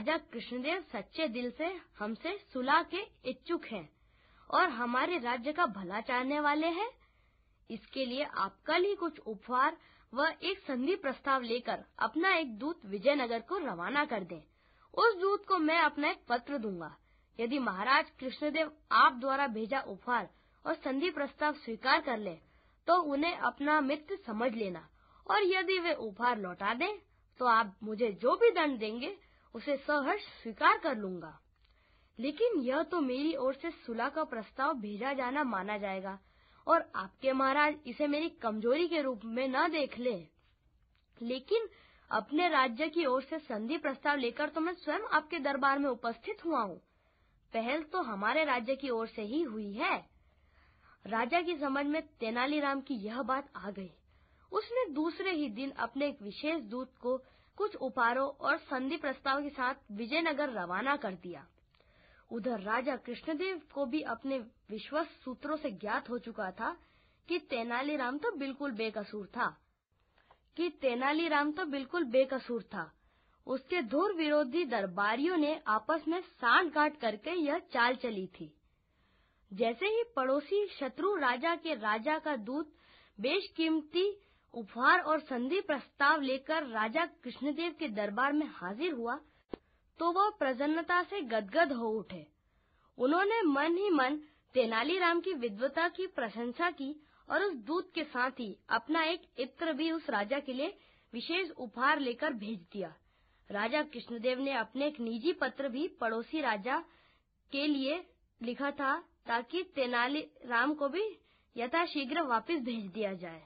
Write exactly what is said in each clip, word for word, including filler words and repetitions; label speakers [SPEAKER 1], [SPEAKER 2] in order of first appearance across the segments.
[SPEAKER 1] राजा कृष्णदेव सच्चे दिल से हमसे सुलह के इच्छुक हैं और हमारे राज्य का भला चाहने वाले हैं। इसके लिए आप कल ही कुछ उपहार व एक संधि प्रस्ताव लेकर अपना एक दूत विजयनगर को रवाना कर दें। उस दूत को मैं अपना एक पत्र दूंगा। यदि महाराज कृष्णदेव आप द्वारा भेजा उपहार और संधि प्रस्ताव स्वीकार कर ले, तो उन्हें अपना मित्र समझ लेना, और यदि वे उपहार लौटा दें, तो आप मुझे जो भी दंड देंगे उसे सहर्ष स्वीकार कर लूंगा। लेकिन यह तो मेरी ओर से सुलह का प्रस्ताव भेजा जाना माना जाएगा और आपके महाराज इसे मेरी कमजोरी के रूप में न देख लें। लेकिन अपने राज्य की ओर से संधि प्रस्ताव लेकर तो मैं स्वयं आपके दरबार में उपस्थित हुआ हूँ। पहल तो हमारे राज्य की ओर से ही हुई है। राजा की समझ में तेनालीराम की यह बात आ गई। उसने दूसरे ही दिन अपने एक विशेष दूत को कुछ उपहारों और संधि प्रस्ताव के साथ विजयनगर रवाना कर दिया। उधर राजा कृष्णदेव को भी अपने विश्वस्त सूत्रों से ज्ञात हो चुका था कि तेनालीराम तो बिल्कुल बेकसूर था कि तेनालीराम तो बिल्कुल बेकसूर था। उसके धुर विरोधी दरबारियों ने आपस में सांठ-गांठ करके यह चाल चली थी। जैसे ही पड़ोसी शत्रु राजा के राजा का दूत बेशकीमती उपहार और संधि प्रस्ताव लेकर राजा कृष्णदेव के दरबार में हाजिर हुआ, तो वह प्रसन्नता से गदगद हो उठे। उन्होंने मन ही मन तेनालीराम की विद्वता की प्रशंसा की और उस दूत के साथ ही अपना एक इत्र भी उस राजा के लिए विशेष उपहार लेकर भेज दिया। राजा कृष्णदेव ने अपने एक निजी पत्र भी पड़ोसी राजा के लिए लिखा था, ताकि तेनालीराम को भी यथाशीघ्र वापस भेज दिया जाए।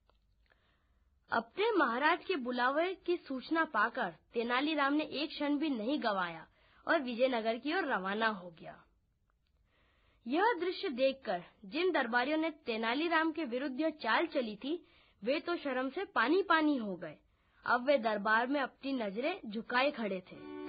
[SPEAKER 1] अपने महाराज के बुलावे की सूचना पाकर तेनालीराम ने एक क्षण भी नहीं गंवाया और विजयनगर की ओर रवाना हो गया। यह दृश्य देखकर जिन दरबारियों ने तेनालीराम के विरुद्ध यह चाल चली थी, वे तो शर्म से पानी पानी हो गए। अब वे दरबार में अपनी नजरें झुकाए खड़े थे।